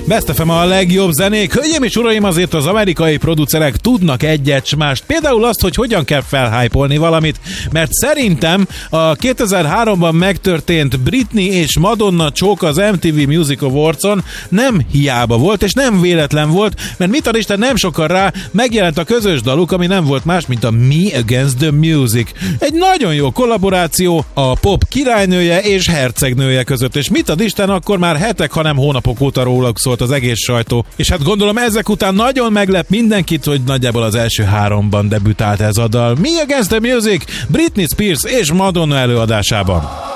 Best FM a legjobb zenék. Hölgyeim és uraim, azért az amerikai producerek tudnak egyet-mást. Például azt, hogy hogyan kell felhypolni valamit, mert szerintem a 2003-ban megtörtént Britney és Madonna csók az MTV Music Awards-on nem hiába volt, és nem véletlen volt, mert mit ad Isten, nem sokkal rá megjelent a közös daluk, ami nem volt más, mint a Me Against the Music. Egy nagyon jó kollaboráció a pop királynője és hercegnője között, és mit ad Isten, akkor már hetek, hanem hónapok óta róluk szólt az egész sajtó. És hát gondolom ezek után nagyon meglep mindenkit, hogy nagyjából az első 3-ban debütált ez a dal. Me Against the Music, Britney Spears és Madonna előadásában.